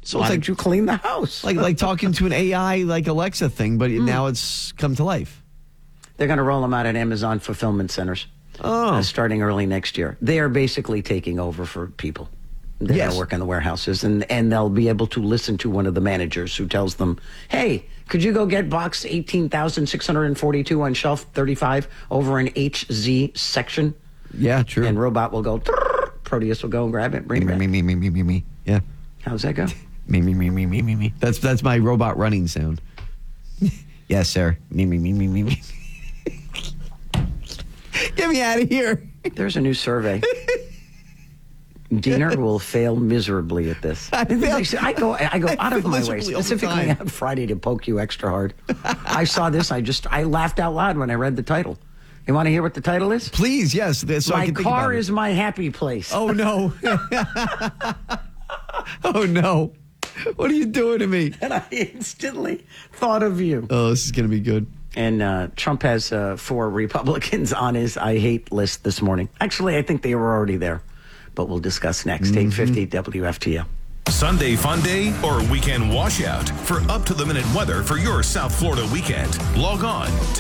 So Why it's don't you clean the house? like talking to an AI like Alexa thing, but now it's come to life. They're going to roll them out at Amazon fulfillment centers starting early next year. They are basically taking over for people. They're going to work in the warehouses, and they'll be able to listen to one of the managers who tells them, hey, could you go get box 18,642 on shelf 35 over in HZ section? Yeah, true. And robot will go, Proteus will go and grab it, bring it back. Me. Yeah. How's that go? Me. That's my robot running sound. Yes, sir. Me. Get me out of here. There's a new survey. Diener will fail miserably at this. I go out of my way specifically on Friday to poke you extra hard. I saw this. I laughed out loud when I read the title. You want to hear what the title is? Please, yes. So my car is my happy place. Oh, no. Oh, no. What are you doing to me? And I instantly thought of you. Oh, this is going to be good. And Trump has 4 Republicans on his I hate list this morning. Actually, I think they were already there. But we'll discuss next. 8:50 WFTL. Sunday fun day or weekend washout. For up-to-the-minute weather for your South Florida weekend, log on to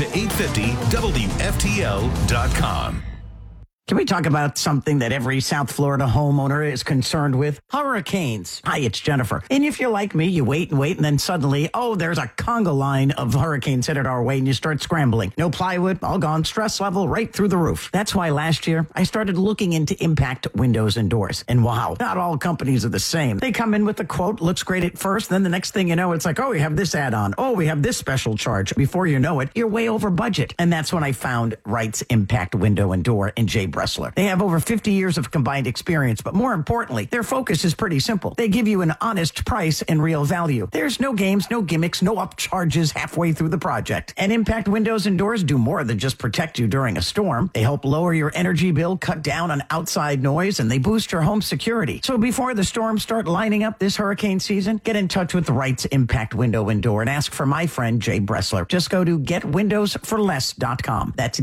850WFTL.com. Can we talk about something that every South Florida homeowner is concerned with? Hurricanes. Hi, it's Jennifer. And if you're like me, you wait, and then suddenly, there's a conga line of hurricanes headed our way, and you start scrambling. No plywood, all gone, stress level right through the roof. That's why last year, I started looking into Impact Windows and Doors. And wow, not all companies are the same. They come in with a quote, looks great at first, then the next thing you know, it's like, we have this add-on. We have this special charge. Before you know it, you're way over budget. And that's when I found Wright's Impact Window and Door in Jay Bressler. They have over 50 years of combined experience, but more importantly, their focus is pretty simple. They give you an honest price and real value. There's no games, no gimmicks, no upcharges halfway through the project. And Impact Windows and Doors do more than just protect you during a storm. They help lower your energy bill, cut down on outside noise, and they boost your home security. So before the storms start lining up this hurricane season, get in touch with Wright's Impact Window and Door and ask for my friend Jay Bressler. Just go to getwindowsforless.com. That's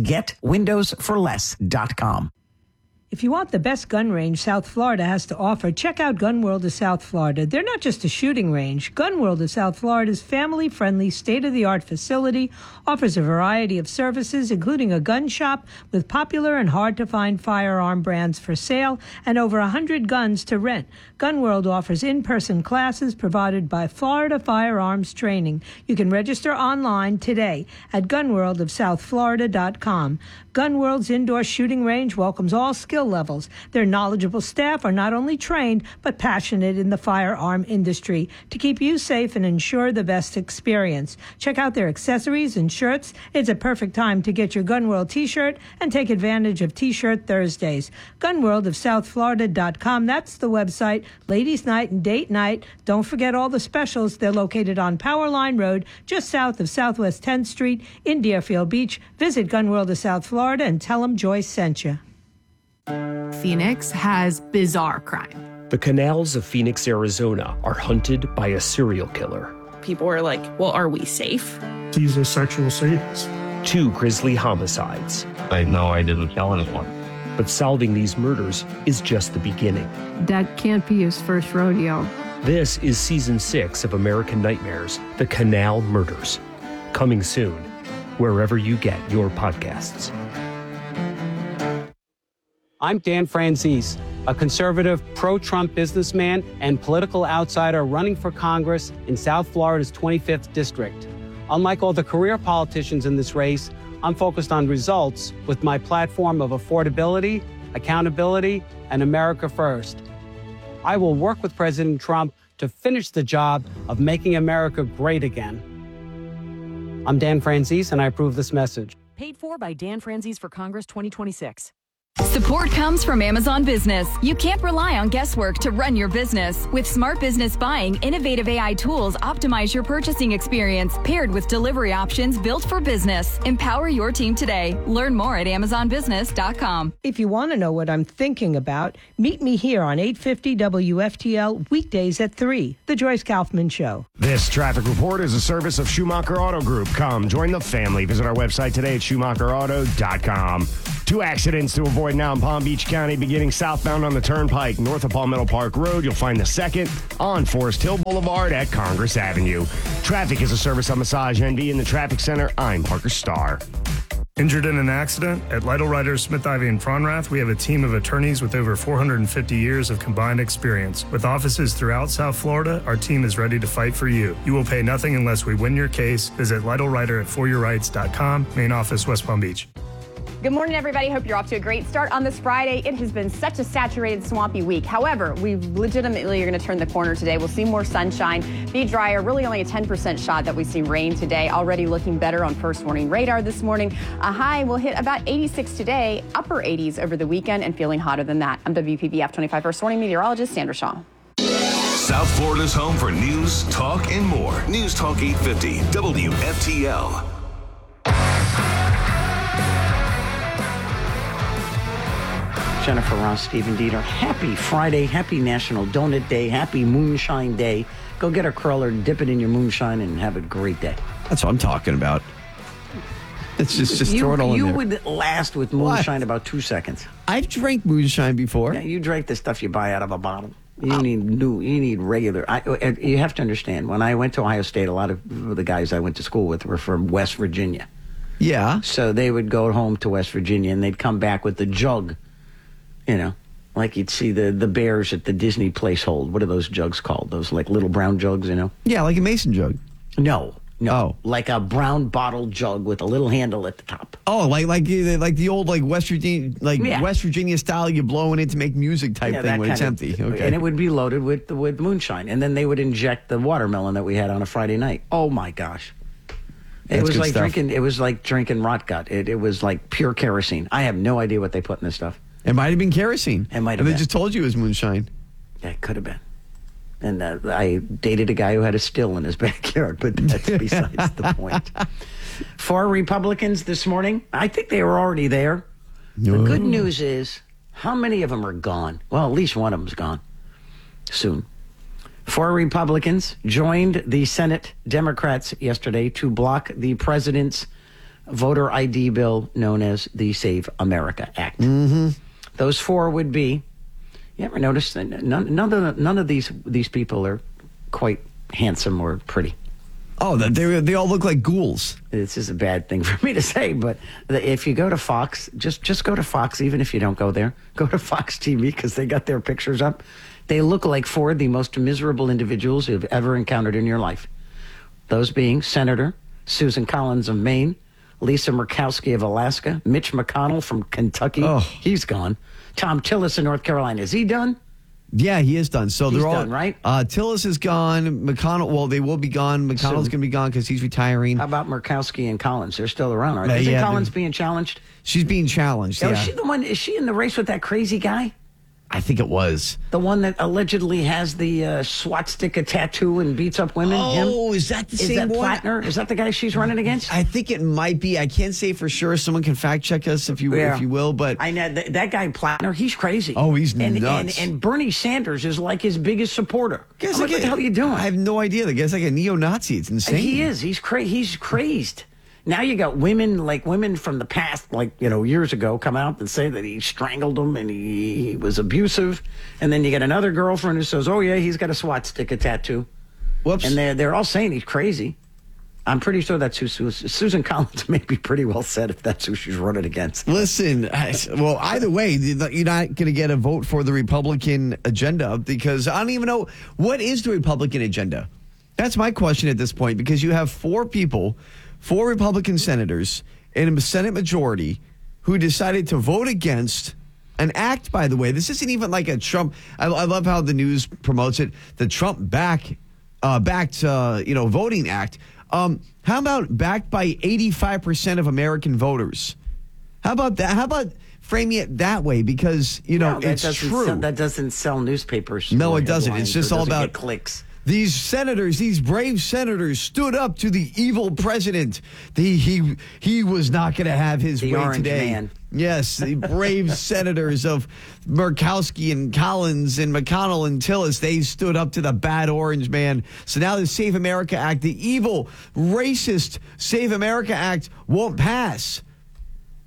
getwindowsforless.com. If you want the best gun range South Florida has to offer, check out Gun World of South Florida. They're not just a shooting range. Gun World of South Florida's family-friendly, state-of-the-art facility offers a variety of services, including a gun shop with popular and hard-to-find firearm brands for sale and over 100 guns to rent. Gun World offers in-person classes provided by Florida Firearms Training. You can register online today at gunworldofsouthflorida.com. Gun World's indoor shooting range welcomes all skill levels. Their knowledgeable staff are not only trained, but passionate in the firearm industry to keep you safe and ensure the best experience. Check out their accessories and shirts. It's a perfect time to get your Gun World t-shirt and take advantage of T-Shirt Thursdays. Gunworldofsouthflorida.com. That's the website. Ladies' night and date night. Don't forget all the specials. They're located on Powerline Road, just south of Southwest 10th Street in Deerfield Beach. Visit Gun World of South Florida and tell them Joyce sent you. Phoenix has bizarre crime. The canals of Phoenix, Arizona are hunted by a serial killer. People are like, well, are we safe? He's a sexual sadist. 2 grisly homicides. I know I didn't kill anyone. But solving these murders is just the beginning. That can't be his first rodeo. This is Season 6 of American Nightmares, The Canal Murders. Coming soon, wherever you get your podcasts. I'm Dan Franzese, a conservative, pro-Trump businessman and political outsider running for Congress in South Florida's 25th district. Unlike all the career politicians in this race, I'm focused on results with my platform of affordability, accountability, and America first. I will work with President Trump to finish the job of making America great again. I'm Dan Franzese, and I approve this message. Paid for by Dan Franzese for Congress 2026. Support comes from Amazon Business. You can't rely on guesswork to run your business. With Smart Business Buying, innovative AI tools optimize your purchasing experience, paired with delivery options built for business. Empower your team today. Learn more at amazonbusiness.com. If you want to know what I'm thinking about, meet me here on 850 WFTL weekdays at 3, The Joyce Kaufman Show. This traffic report is a service of Schumacher Auto Group. Come join the family. Visit our website today at schumacherauto.com. 2 accidents to avoid now in Palm Beach County, beginning southbound on the Turnpike. North of Palmetto Park Road, you'll find the second on Forest Hill Boulevard at Congress Avenue. Traffic is a service of Massage ND in the traffic center. I'm Parker Starr. Injured in an accident? At Lytle Writers, Smith, Ivy, and Fronrath, we have a team of attorneys with over 450 years of combined experience. With offices throughout South Florida, our team is ready to fight for you. You will pay nothing unless we win your case. Visit Lytle Writer at foryourrights.com. Main office, West Palm Beach. Good morning, everybody. Hope you're off to a great start on this Friday. It has been such a saturated, swampy week. However, we legitimately are going to turn the corner today. We'll see more sunshine, be drier, really only a 10% shot that we see rain today. Already looking better on first warning radar this morning. A high will hit about 86 today, upper 80s over the weekend, and feeling hotter than that. I'm WPBF 25 first warning meteorologist Sandra Shaw. South Florida's home for news, talk, and more. News Talk 850, WFTL. Jennifer Ross, Stephen Dieter. Happy Friday, happy National Donut Day, happy Moonshine Day. Go get a curler, dip it in your moonshine, and have a great day. That's what I'm talking about. It's just throw it all in there. You would last with moonshine about 2 seconds. I've drank moonshine before. Yeah, you drank the stuff you buy out of a bottle. You need regular. You have to understand, when I went to Ohio State, a lot of the guys I went to school with were from West Virginia. Yeah. So they would go home to West Virginia, and they'd come back with the jug. You know, like you'd see the bears at the Disney place hold. What are those jugs called? Those like little brown jugs, you know? Yeah, like a mason jug. No. Oh. Like a brown bottle jug with a little handle at the top. Oh, like the old West Virginia West Virginia style, you blow in it to make music type thing when it's empty. Okay. And it would be loaded with moonshine. And then they would inject the watermelon that we had on a Friday night. Oh my gosh. It was like drinking rot gut. It was like pure kerosene. I have no idea what they put in this stuff. It might have been kerosene. It might have been. They just told you it was moonshine. Yeah, it could have been. And I dated a guy who had a still in his backyard, but that's besides the point. 4 Republicans this morning. I think they were already there. No. The good news is, how many of them are gone? Well, at least one of them's gone soon. 4 Republicans joined the Senate Democrats yesterday to block the president's voter ID bill known as the Save America Act. Mm-hmm. Those 4 would be, you ever notice that none of these people are quite handsome or pretty? Oh, they all look like ghouls. This is a bad thing for me to say, but if you go to Fox, just go to Fox, even if you don't go there. Go to Fox TV because they got their pictures up. They look like 4 of the most miserable individuals you've ever encountered in your life. Those being Senator Susan Collins of Maine, Lisa Murkowski of Alaska, Mitch McConnell from Kentucky. Oh. He's gone. Tom Tillis of North Carolina. Is he done? Yeah, he is done. So they're all done, right? Tillis is gone. McConnell, well, they will be gone. McConnell's going to be gone because he's retiring. How about Murkowski and Collins? They're still around, aren't they? Isn't Collins being challenged? She's being challenged. Is she the one? Is she in the race with that crazy guy? I think it was. The one that allegedly has the swastika tattoo and beats up women? Oh, is that the same one? Plattner? Is that the guy she's running against? I think it might be. I can't say for sure. Someone can fact check us if you will. But I know that guy Plattner. He's crazy. Oh, he's nuts. And Bernie Sanders is like his biggest supporter. What the hell are you doing? I have no idea. The guy's like a neo-Nazi. It's insane. He is. He's crazed. Now you got women from the past, years ago, come out and say that he strangled them and he was abusive. And then you get another girlfriend who says, oh, yeah, he's got a swastika tattoo. Whoops. And they're all saying he's crazy. I'm pretty sure that's who Susan Collins may be pretty well said if that's who she's running against. Listen, well, either way, you're not going to get a vote for the Republican agenda because I don't even know what is the Republican agenda. That's my question at this point because you have 4 Republican senators in a Senate majority who decided to vote against an act, by the way. This isn't even like a Trump. I love how the news promotes it. The Trump backed voting act. How about backed by 85% of American voters? How about that? How about framing it that way? Because, it's true. That doesn't sell newspapers. No, it doesn't. It's just all about clicks. These senators, these brave senators, stood up to the evil president. He was not going to have his way today. Man. Yes, the brave senators of Murkowski and Collins and McConnell and Tillis, they stood up to the bad orange man. So now the Save America Act, the evil, racist Save America Act, won't pass.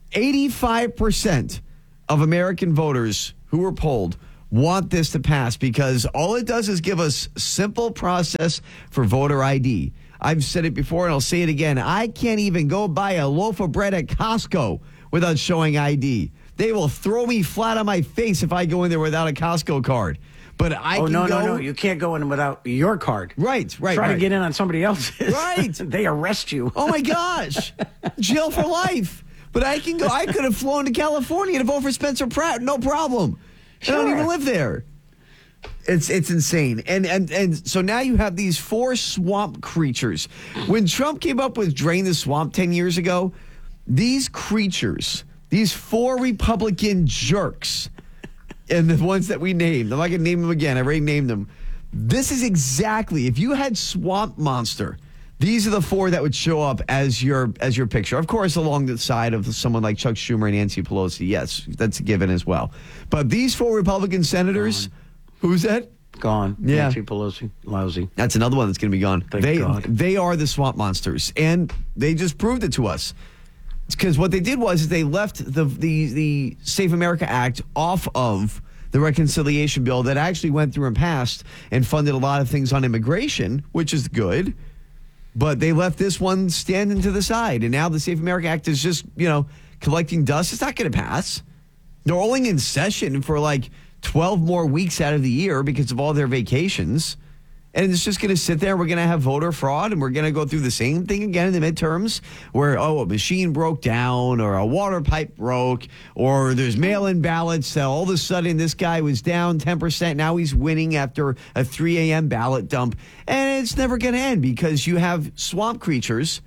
85% of American voters who were polled want this to pass because all it does is give us simple process for voter ID. I've said it before and I'll say it again. I can't even go buy a loaf of bread at Costco without showing ID. They will throw me flat on my face if I go in there without a Costco card. But I can go. No. You can't go in without your card. Right. Try to get in on somebody else's. Right. They arrest you. Oh, my gosh. Jail for life. But I can go. I could have flown to California to vote for Spencer Pratt. No problem. Sure. I don't even live there. It's insane. And so now you have these 4 swamp creatures. When Trump came up with Drain the Swamp 10 years ago, these creatures, these 4 Republican jerks, and the ones that we named, I'm not going to name them again. I already named them. This is exactly, if you had Swamp Monster, these are the 4 that would show up as your picture. Of course, along the side of someone like Chuck Schumer and Nancy Pelosi. Yes, that's a given as well. But these 4 Republican senators, who's that? Gone. Yeah. Nancy Pelosi, lousy. That's another one that's going to be gone. Thank God. They are the swamp monsters, and they just proved it to us. Because what they did was they left the Safe America Act off of the reconciliation bill that actually went through and passed and funded a lot of things on immigration, which is good. But they left this one standing to the side, and now the Safe America Act is just, collecting dust. It's not going to pass. They're only in session for like 12 more weeks out of the year because of all their vacations. And it's just going to sit there. We're going to have voter fraud, and we're going to go through the same thing again in the midterms where, a machine broke down or a water pipe broke or there's mail-in ballots. So all of a sudden, this guy was down 10%. Now he's winning after a 3 a.m. ballot dump. And it's never going to end because you have swamp creatures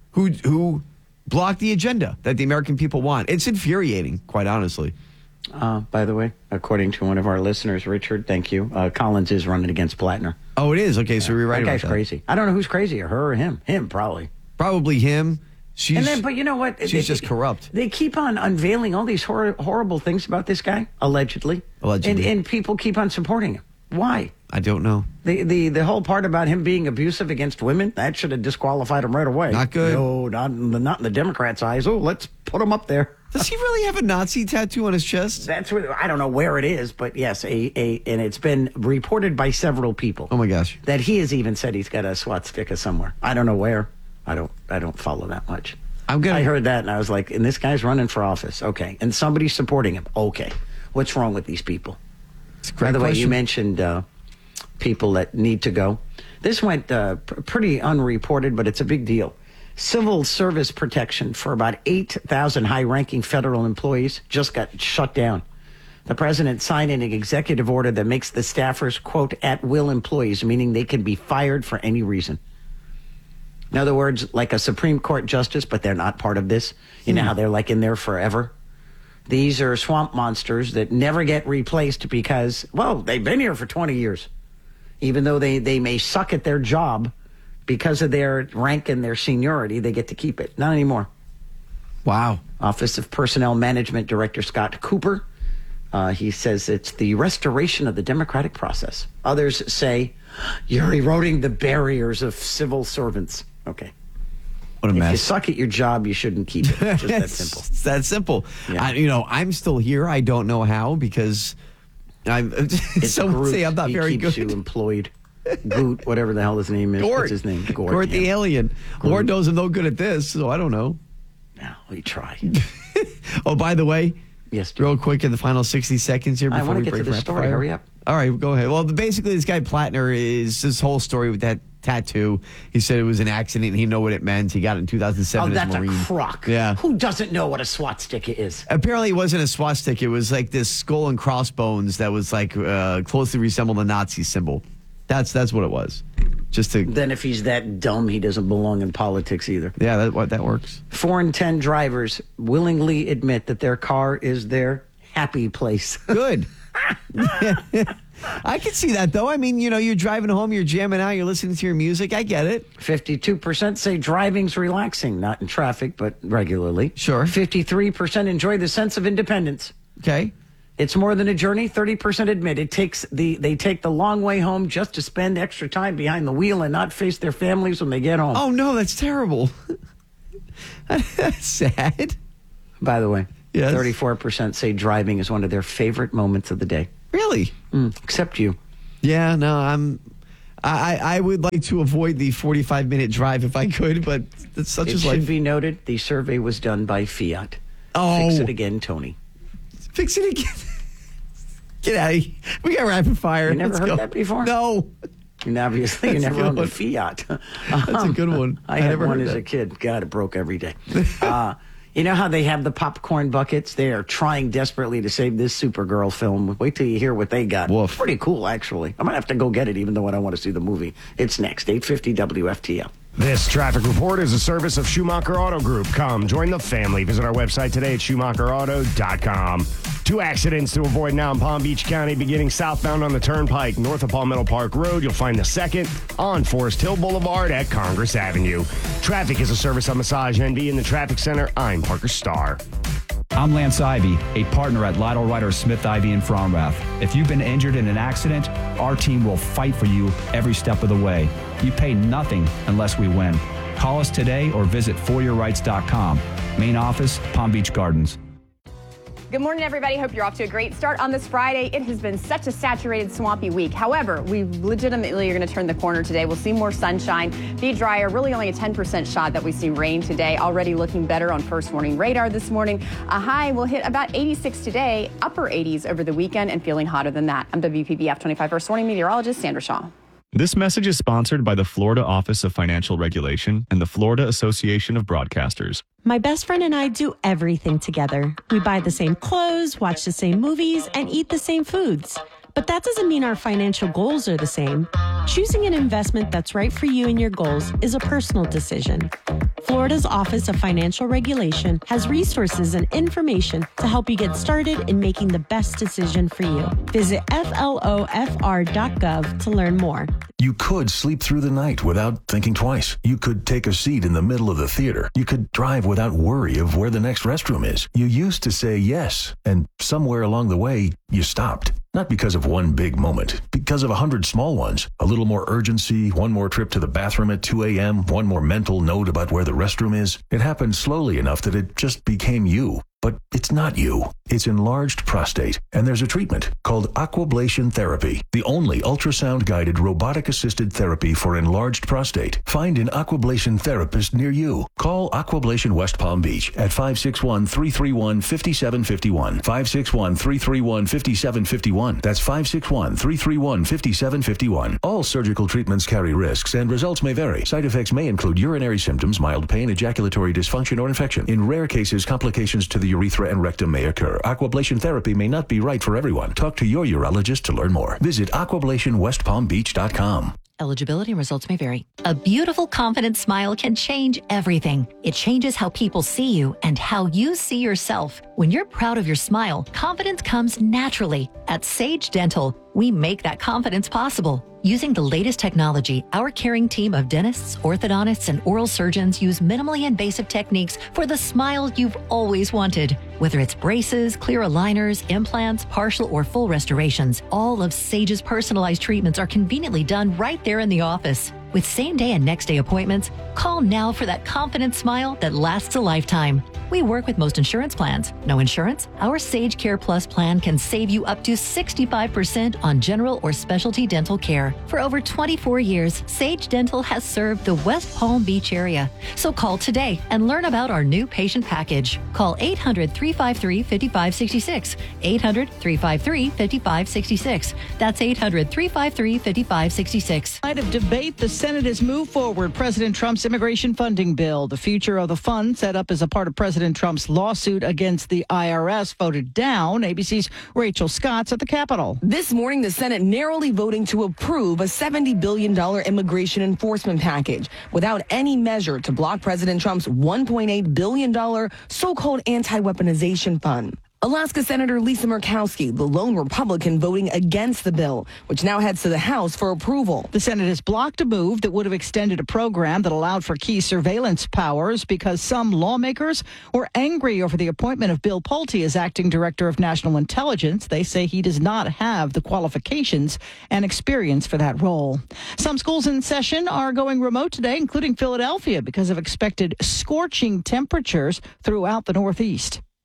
who block the agenda that the American people want. It's infuriating, quite honestly. By the way, according to one of our listeners, Richard, thank you, Collins is running against Plattner. Oh, it is? Okay, so we're right that about guy's that. crazy. I don't know who's crazier, her or him. Him, probably. Probably him. But you know what? She's just corrupt. They keep on unveiling all these horrible things about this guy, allegedly. And people keep on supporting him. Why? I don't know. The whole part about him being abusive against women, that should have disqualified him right away. Not good. No, not in the Democrats' eyes. Oh, let's put him up there. Does he really have a Nazi tattoo on his chest? That's what, I don't know where it is, but yes, and it's been reported by several people. Oh my gosh! That he has even said he's got a swastika somewhere. I don't know where. I don't follow that much. I heard that and I was like, and this guy's running for office. Okay, and somebody's supporting him. Okay, what's wrong with these people? By the way, you mentioned people that need to go. This went pretty unreported, but it's a big deal. Civil service protection for about 8,000 high-ranking federal employees just got shut down. The president signed an executive order that makes the staffers, quote, at-will employees, meaning they can be fired for any reason. In other words, like a Supreme Court justice, but they're not part of this. You know how they're like in there forever? These are swamp monsters that never get replaced because, well, they've been here for 20 years. Even though they may suck at their job, because of their rank and their seniority, they get to keep it. Not anymore. Wow. Office of Personnel Management Director Scott Cooper, he says it's the restoration of the democratic process. Others say you're eroding the barriers of civil servants. Okay. What a mess. If you suck at your job, you shouldn't keep it. Just that simple. It's that simple. Yeah. I'm still here. I don't know how because some would say I'm not very good. He keeps you employed. Goot, whatever the hell his name is. Gort. What's his name? Gort the alien. Lord knows I'm no good at this, so I don't know. No, we try. Oh, by the way, yes, real quick in the final 60 seconds here before we get break to the for story. fire. Hurry up. All right, go ahead. Well, basically, this guy Plattner is his whole story with that tattoo. He said it was an accident. He knew what it meant. He got it in 2007 that's as a Marine. a crock. Yeah. Who doesn't know what a swastika is? Apparently, it wasn't a swastika. It was like this skull and crossbones that was like closely resembled a Nazi symbol. That's what it was. Just to then, if he's that dumb, he doesn't belong in politics either. Yeah, that works. 4 in 10 drivers willingly admit that their car is their happy place. Good. I can see that, though. I mean, you're driving home, you're jamming out, you're listening to your music. I get it. 52% say driving's relaxing, not in traffic, but regularly. Sure. 53% enjoy the sense of independence. Okay. It's more than a journey. 30% admit they take the long way home just to spend extra time behind the wheel and not face their families when they get home. Oh, no, that's terrible. That's sad. by the way. Yes. 34% say driving is one of their favorite moments of the day. Really? Except you. Yeah, no, I would like to avoid the 45-minute drive if I could, but it's such as life. It should be noted, the survey was done by Fiat. Oh. Fix it again, Tony. Fix it again. Get out of here. We got rapid fire. You never heard that before? No. And obviously, you never owned a Fiat. That's a good one. I had one as a kid. God, it broke every day. You know how they have the popcorn buckets? They are trying desperately to save this Supergirl film. Wait till you hear what they got. Woof. Pretty cool, actually. I might have to go get it, even though I don't want to see the movie. It's next, 8:50 WFTL. This traffic report is a service of Schumacher Auto Group. Come, join the family. Visit our website today at SchumacherAuto.com. 2 accidents to avoid now in Palm Beach County, beginning southbound on the Turnpike, north of Palmetto Park Road. You'll find the second on Forest Hill Boulevard at Congress Avenue. Traffic is a service of Massage Envy in the Traffic Center. I'm Parker Starr. I'm Lance Ivy, a partner at Lytle Ryder Smith Ivy in Fromrath. If you've been injured in an accident, our team will fight for you every step of the way. You pay nothing unless we win. Call us today or visit foryourrights.com. Main office, Palm Beach Gardens. Good morning, everybody. Hope you're off to a great start on this Friday. It has been such a saturated, swampy week. However, we legitimately are going to turn the corner today. We'll see more sunshine, be drier. Really only a 10% shot that we see rain today. Already looking better on first warning radar this morning. A high will hit about 86 today, upper 80s over the weekend, and feeling hotter than that. I'm WPBF 25 first warning meteorologist Sandra Shaw. This message is sponsored by the Florida Office of Financial Regulation and the Florida Association of Broadcasters. My best friend and I do everything together. We buy the same clothes, watch the same movies, and eat the same foods. But that doesn't mean our financial goals are the same. Choosing an investment that's right for you and your goals is a personal decision. Florida's Office of Financial Regulation has resources and information to help you get started in making the best decision for you. Visit flofr.gov to learn more. You could sleep through the night without thinking twice. You could take a seat in the middle of the theater. You could drive without worry of where the next restroom is. You used to say yes, and somewhere along the way, you stopped. Not because of one big moment, because of 100 small ones. A little more urgency, one more trip to the bathroom at 2 a.m., one more mental note about where the restroom is. It happened slowly enough that it just became you. But it's not you. It's enlarged prostate, and there's a treatment called aquablation therapy, the only ultrasound-guided robotic-assisted therapy for enlarged prostate. Find an aquablation therapist near you. Call Aquablation West Palm Beach at 561-331-5751. 561-331-5751. That's 561-331-5751. All surgical treatments carry risks, and results may vary. Side effects may include urinary symptoms, mild pain, ejaculatory dysfunction, or infection. In rare cases, complications to the urethra and rectum may occur. Aquablation therapy may not be right for everyone. Talk to your urologist to learn more. Visit aquablationwestpalmbeach.com. Eligibility and results may vary. A beautiful, confident smile can change everything. It changes how people see you and how you see yourself. When you're proud of your smile, confidence comes naturally. At Sage Dental, we make that confidence possible. Using the latest technology, our caring team of dentists, orthodontists, and oral surgeons use minimally invasive techniques for the smile you've always wanted. Whether it's braces, clear aligners, implants, partial or full restorations, all of Sage's personalized treatments are conveniently done right there in the office. With same-day and next-day appointments, call now for that confident smile that lasts a lifetime. We work with most insurance plans. No insurance? Our Sage Care Plus plan can save you up to 65% on general or specialty dental care. For over 24 years, Sage Dental has served the West Palm Beach area. So call today and learn about our new patient package. Call 800-353-5566. 800-353-5566. That's 800-353-5566. Night of debate, the Senate has moved forward President Trump's immigration funding bill. The future of the fund, set up as a part of President Trump's lawsuit against the IRS, voted down. ABC's Rachel Scott's at the Capitol. This morning, the Senate narrowly voting to approve a $70 billion immigration enforcement package without any measure to block President Trump's $1.8 billion so-called anti-weaponization fund. Alaska Senator Lisa Murkowski, the lone Republican, voting against the bill, which now heads to the House for approval. The Senate has blocked a move that would have extended a program that allowed for key surveillance powers because some lawmakers were angry over the appointment of Bill Pulte as acting director of national intelligence. They say he does not have the qualifications and experience for that role. Some schools in session are going remote today, including Philadelphia, because of expected scorching temperatures throughout the Northeast.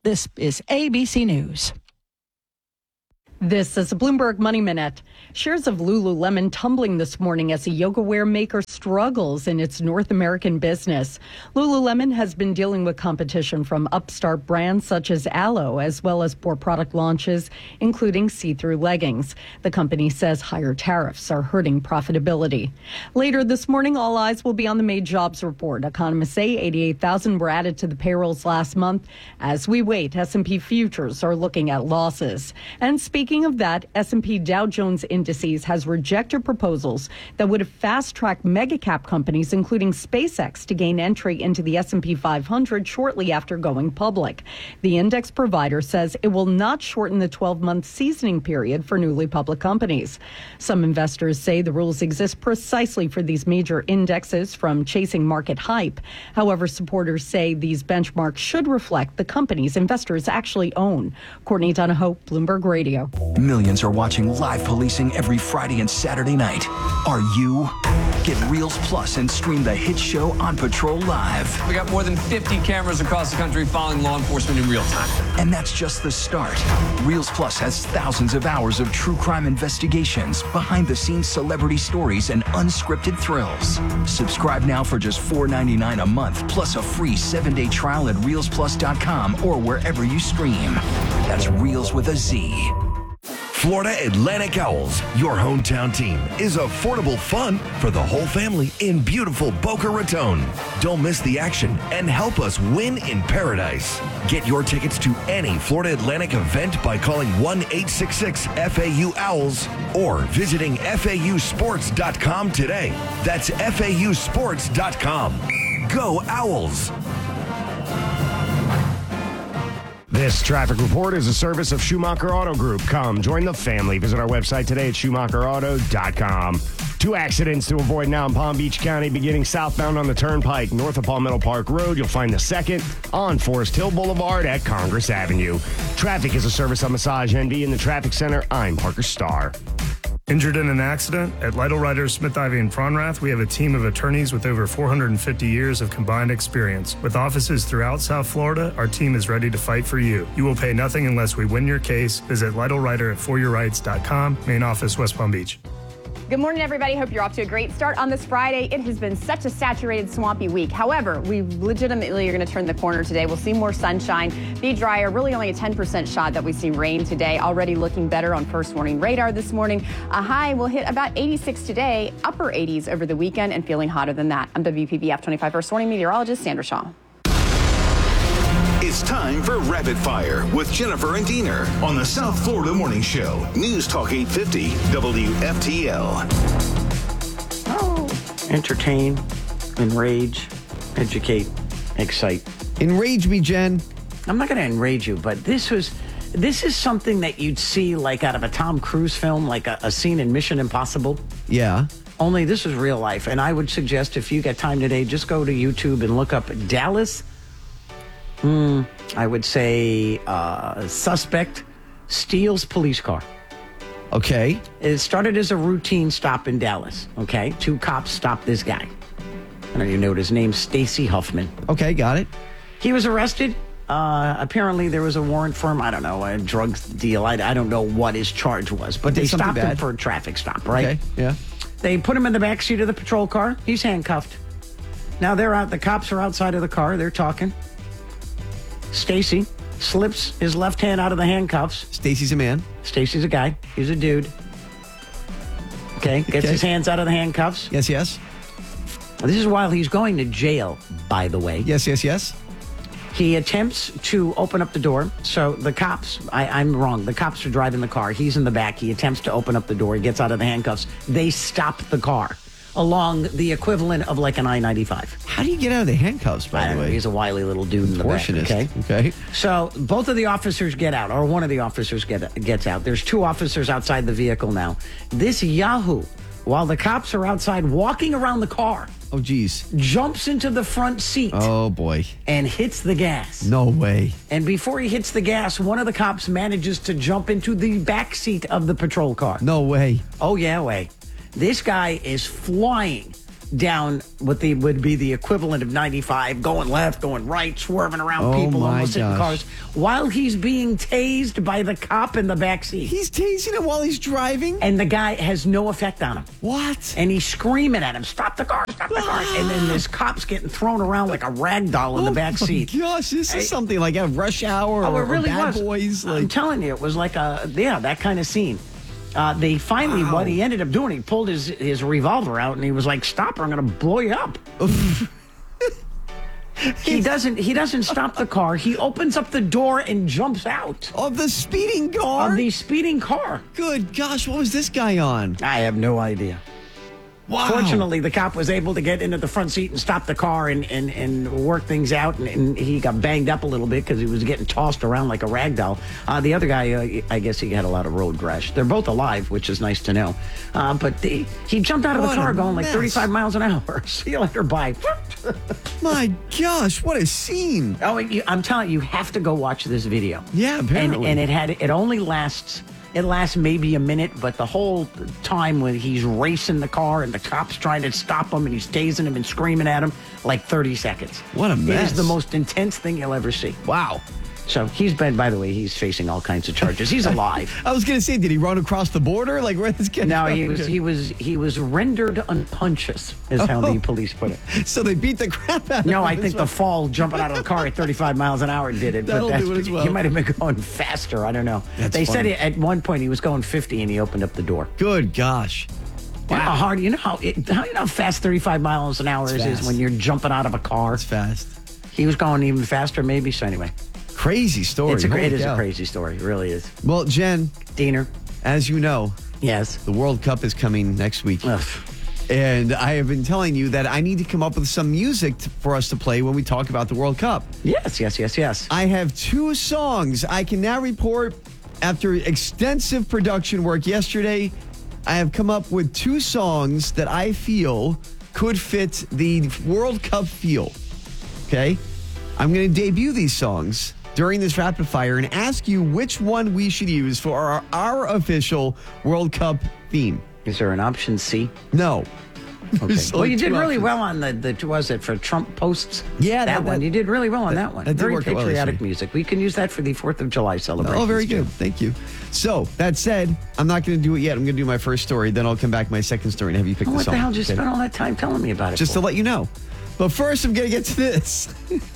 This is ABC News. This is a Bloomberg Money Minute. Shares of Lululemon tumbling this morning as a yoga wear maker struggles in its North American business. Lululemon has been dealing with competition from upstart brands such as Alo, as well as poor product launches, including see-through leggings. The company says higher tariffs are hurting profitability. Later this morning, all eyes will be on the May jobs report. Economists say 88,000 were added to the payrolls last month. As we wait, S&P futures are looking at losses. And speaking of that, S&P Dow Jones Indices has rejected proposals that would have fast-tracked mega-cap companies, including SpaceX, to gain entry into the S&P 500 shortly after going public. The index provider says it will not shorten the 12-month seasoning period for newly public companies. Some investors say the rules exist precisely for these major indexes from chasing market hype. However, supporters say these benchmarks should reflect the companies investors actually own. Courtney Donahoe, Bloomberg Radio. Millions are watching live policing every Friday and Saturday night. Are you? Get Reels Plus and stream the hit show On Patrol Live. We got more than 50 cameras across the country following law enforcement in real time. And that's just the start. Reels Plus has thousands of hours of true crime investigations, behind-the-scenes celebrity stories, and unscripted thrills. Subscribe now for just $4.99 a month, plus a free 7-day trial at reelsplus.com or wherever you stream. That's Reels with a Z. Florida Atlantic Owls, your hometown team, is affordable fun for the whole family in beautiful Boca Raton. Don't miss the action and help us win in paradise. Get your tickets to any Florida Atlantic event by calling 1-866-FAU-OWLS or visiting FAUsports.com today. That's FAUsports.com. Go Owls! This traffic report is a service of Schumacher Auto Group. Come join the family. Visit our website today at SchumacherAuto.com. 2 accidents to avoid now in Palm Beach County, beginning southbound on the Turnpike, north of Palmetto Park Road. You'll find the second on Forest Hill Boulevard at Congress Avenue. Traffic is a service of Massage Envy in the Traffic Center. I'm Parker Starr. Injured in an accident? At Lytle Writers, Smith, Ivy, and Fronrath, we have a team of attorneys with over 450 years of combined experience. With offices throughout South Florida, our team is ready to fight for you. You will pay nothing unless we win your case. Visit LytleWriter at foryourrights.com. Main office, West Palm Beach. Good morning, everybody. Hope you're off to a great start on this Friday. It has been such a saturated, swampy week. However, we legitimately are going to turn the corner today. We'll see more sunshine, be drier. Really only a 10% shot that we see rain today. Already looking better on first warning radar this morning. A high will hit about 86 today, upper 80s over the weekend, and feeling hotter than that. I'm WPBF 25 first warning meteorologist Sandra Shaw. It's time for Rapid Fire with Jennifer and Diener on the South Florida Morning Show. News Talk 850 WFTL. Oh, entertain, enrage, educate, excite. Enrage me, Jen. I'm not going to enrage you, but this is something that you'd see like out of a Tom Cruise film, like a scene in Mission Impossible. Yeah. Only this is real life. And I would suggest if you get time today, just go to YouTube and look up Dallas. I would say suspect steals police car. Okay. It started as a routine stop in Dallas. Okay. 2 cops stopped this guy. I don't even know his name, Stacy Huffman. Okay, got it. He was arrested. Apparently there was a warrant for him. I don't know, a drug deal. I don't know what his charge was, but they stopped him for a traffic stop, right? Okay, yeah. They put him in the back seat of the patrol car. He's handcuffed. Now the cops are outside of the car. They're talking. Stacy slips his left hand out of the handcuffs. Stacy's a man. Stacy's a guy. He's a dude. Okay, gets his hands out of the handcuffs. Yes, yes. This is while he's going to jail, by the way. Yes, yes, yes. He attempts to open up the door. So the cops, I'm wrong. The cops are driving the car. He's in the back. He attempts to open up the door. He gets out of the handcuffs. They stop the car along the equivalent of like an I-95. How do you get out of the handcuffs, by the way? He's a wily little dude in the back. Okay. So both of the officers get out, or one of the officers gets out. There's 2 officers outside the vehicle now. This Yahoo, while the cops are outside walking around the car. Oh, geez. Jumps into the front seat. Oh, boy. And hits the gas. No way. And before he hits the gas, one of the cops manages to jump into the back seat of the patrol car. No way. Oh, yeah, way. This guy is flying down what would be the equivalent of 95, going left, going right, swerving around Oh, people, my almost hitting gosh. cars, while he's being tased by the cop in the backseat. He's tasing him while he's driving? And the guy has no effect on him. What? And he's screaming at him, stop the car, stop the car. And then this cop's getting thrown around like a rag doll in the back seat. Oh, gosh, this is something like a Rush Hour Oh, or it really Bad was. Boys. I'm telling you, it was like that kind of scene. They finally, what he ended up doing, he pulled his revolver out and he was like, stop or I'm going to blow you up. He doesn't stop the car. He opens up the door and jumps out. Of the speeding car? Of the speeding car. Good gosh, what was this guy on? I have no idea. Wow. Fortunately, the cop was able to get into the front seat and stop the car and work things out. And he got banged up a little bit because he was getting tossed around like a rag doll. The other guy, I guess he had a lot of road rash. They're both alive, which is nice to know. But he jumped out of the What car a going like mess. 35 miles an hour. See you later, bye. My gosh, what a scene. Oh, I'm telling you, you have to go watch this video. Yeah, apparently. And it only lasts... It lasts maybe a minute, but the whole time when he's racing the car and the cop's trying to stop him and he's tasing him and screaming at him, like 30 seconds. What a mess. It is the most intense thing you'll ever see. Wow. So by the way, he's facing all kinds of charges. He's alive. I was going to say, did he run across the border? Like, where this guy? No, he was rendered unconscious, is how the police put it. So they beat the crap out of him. No, I think the fall jumping out of the car at 35 miles an hour did it. That'll do it as well. He might have been going faster. I don't know. They said at one point he was going 50 and he opened up the door. Good gosh. Wow. How hard, how fast 35 miles an hour is when you're jumping out of a car. It's fast. He was going even faster, maybe. So anyway. Crazy story. It is a crazy story. It really is. Well, Jen. Diener. As you know. Yes. The World Cup is coming next week. Ugh. And I have been telling you that I need to come up with some music for us to play when we talk about the World Cup. Yes. I have 2 songs. I can now report, after extensive production work yesterday, I have come up with 2 songs that I feel could fit the World Cup feel. Okay? I'm going to debut these songs during this rapid fire and ask you which one we should use for our official World Cup theme. Is there an option C? No. Okay. Well, you did really options. well on the was it for Trump posts? Yeah, that one. You did really well on that one. That did Very work well, patriotic actually. music. We can use that for the 4th of July celebration. Oh, very good. Thank you. So, that said, I'm not going to do it yet. I'm going to do my first story, then I'll come back to my second story and have you pick the What song. the hell? Just okay? spent all that time telling me about it. Just to let you know. But first, I'm going to get to this.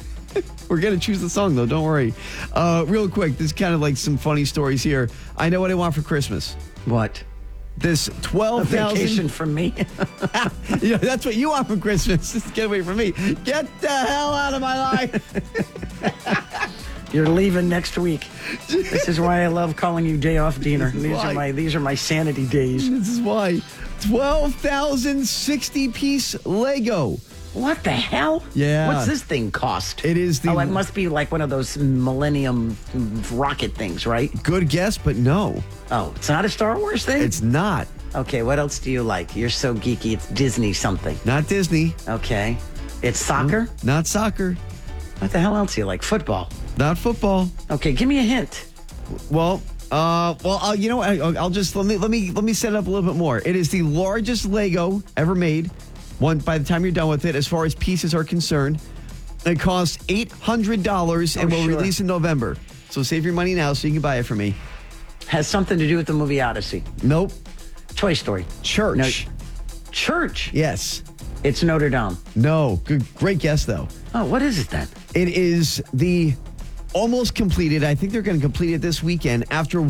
We're going to choose the song, though. Don't worry. Real quick, this is kind of like some funny stories here. I know what I want for Christmas. What? This 12,000... vacation from me. Yeah, that's what you want for Christmas. Just get away from me. Get the hell out of my life. You're leaving next week. This is why I love calling you Day Off Diener. These are my sanity days. This is why. 12,000 piece Lego. What the hell? Yeah. What's this thing cost? It is the... Oh, it must be like one of those Millennium rocket things, right? Good guess, but no. Oh, it's not a Star Wars thing? It's not. Okay, what else do you like? You're so geeky. It's Disney something. Not Disney. Okay. It's soccer? No, not soccer. What the hell else do you like? Football? Not football. Okay, give me a hint. Well, you know, I'll just let me set it up a little bit more. It is the largest Lego ever made. By the time you're done with it, as far as pieces are concerned, it costs $800 and will release in November. So save your money now so you can buy it for me. Has something to do with the movie Odyssey? Nope. Toy Story? Church. No. Church? Yes. It's Notre Dame. No. Great guess, though. Oh, what is it then? It is the almost completed. I think they're going to complete it this weekend after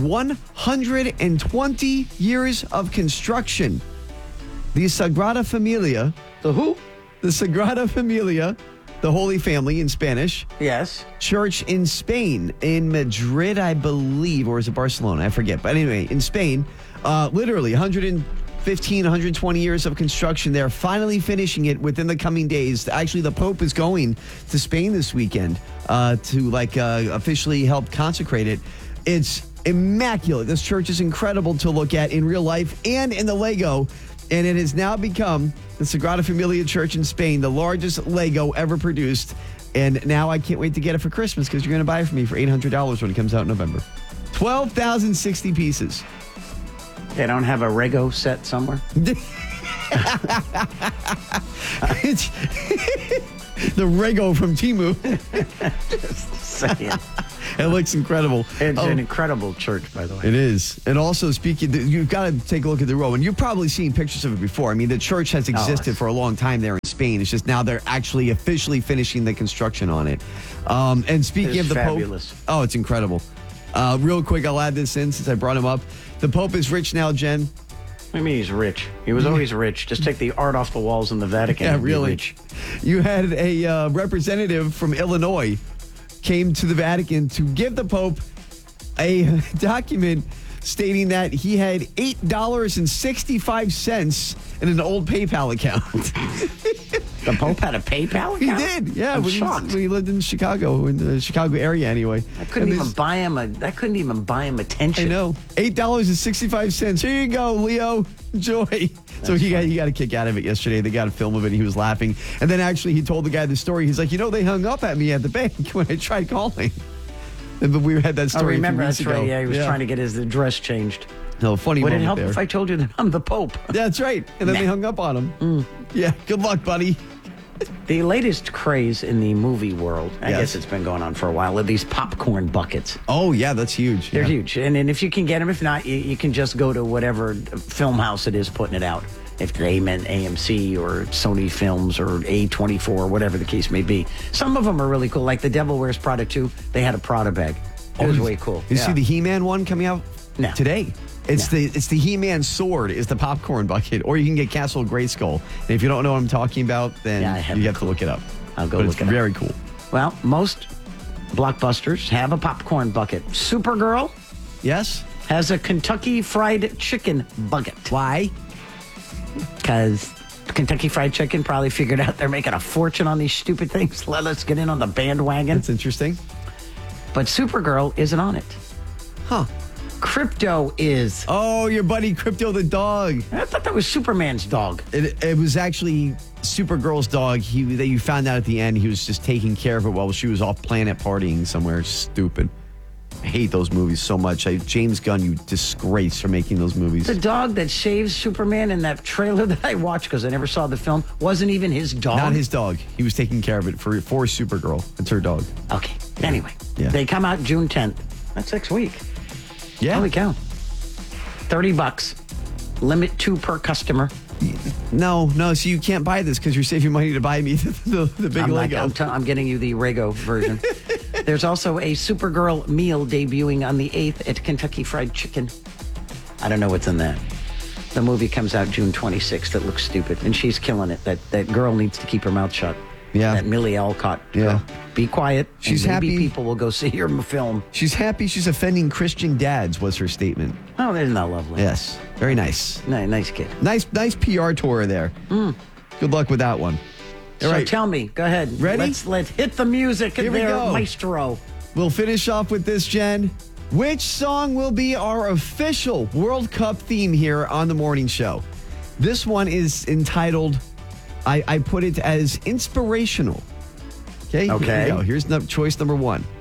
120 years of construction. The Sagrada Familia. The who? The Sagrada Familia, the Holy Family in Spanish. Yes. Church in Spain, in Madrid, I believe, or is it Barcelona? I forget. But anyway, in Spain, literally 115, 120 years of construction. They're finally finishing it within the coming days. Actually, the Pope is going to Spain this weekend to officially help consecrate it. It's immaculate. This church is incredible to look at in real life and in the Lego. And it has now become the Sagrada Familia Church in Spain, the largest Lego ever produced. And now I can't wait to get it for Christmas because you're going to buy it for me for $800 when it comes out in November. 12,060 pieces. They don't have a Rego set somewhere? It's the Rego from Temu. Just saying. It looks incredible. It's an incredible church, by the way. It is. And also, speaking, you've got to take a look at the row. And you've probably seen pictures of it before. I mean, the church has existed for a long time there in Spain. It's just now they're actually officially finishing the construction on it. And speaking of the fabulous. Pope. Oh, it's incredible. Real quick, I'll add this in since I brought him up. The Pope is rich now, Jen. What do you mean he's rich? He was always rich. Just take the art off the walls in the Vatican. Yeah, and be really. rich. You had a representative from Illinois came to the Vatican to give the Pope a document stating that he had $8.65 in an old PayPal account. The Pope had a PayPal account? He did, yeah. I'm when shocked. He lived in Chicago, in the Chicago area anyway. I couldn't even buy him attention. I know. $8.65. Here you go, Leo. Enjoy. So he got a kick out of it yesterday. They got a film of it. And he was laughing. And then actually he told the guy the story. He's like, they hung up at me at the bank when I tried calling. But we had that story. I remember a few weeks that's right. ago. Yeah, he was trying to get his address changed. No, funny Would it moment help there. if I told you that I'm the Pope? That's right. And then they hung up on him. Yeah, good luck, buddy. The latest craze in the movie world, I Yes. guess it's been going on for a while, are these popcorn buckets. Oh, yeah, that's huge. They're Yeah. huge. And if you can get them, if not, you can just go to whatever film house it is putting it out. If they're AMC or Sony Films or A24 or whatever the case may be. Some of them are really cool. Like The Devil Wears Prada 2, they had a Prada bag. It was way cool. You see the He-Man one coming out today? It's the He-Man sword is the popcorn bucket, or you can get Castle Grayskull. And if you don't know what I'm talking about, then you have to look it up. I'll go But look it it's up. very cool. Well, most blockbusters have a popcorn bucket. Supergirl, yes, has a Kentucky Fried Chicken bucket. Why? Because Kentucky Fried Chicken probably figured out they're making a fortune on these stupid things. Let us get in on the bandwagon. That's interesting. But Supergirl isn't on it. Huh. Crypto is. Oh, your buddy Crypto the dog. I thought that was Superman's dog. It was actually Supergirl's dog. That you found out at the end he was just taking care of it while she was off planet partying somewhere. Stupid. I hate those movies so much. James Gunn, you disgrace for making those movies. The dog that saves Superman in that trailer that I watched because I never saw the film wasn't even his dog. Not his dog. He was taking care of it for Supergirl. It's her dog. Okay. Anyway, Yeah. they come out June 10th. That's next week. Yeah. Holy cow. $30. Limit 2 per customer. No. So you can't buy this because you're saving money to buy me the big Lego. I'm getting you the Rego version. There's also a Supergirl meal debuting on the 8th at Kentucky Fried Chicken. I don't know what's in that. The movie comes out June 26th. It looks stupid, and she's killing it. That girl needs to keep her mouth shut. Yeah. That Millie Alcott. Yeah. Be quiet. She's and maybe happy. people will go see her film. She's happy she's offending Christian dads, was her statement. Oh, isn't that lovely? Yes. Very nice. Nice kid. Nice PR tour there. Good luck with that one. All So right. tell me, go ahead. Ready? Let's hit the music Here we there, go. maestro. We'll finish off with this, Jen. Which song will be our official World Cup theme here on the morning show? This one is entitled, I put it as inspirational. Okay? Here we go. Here's choice number 1.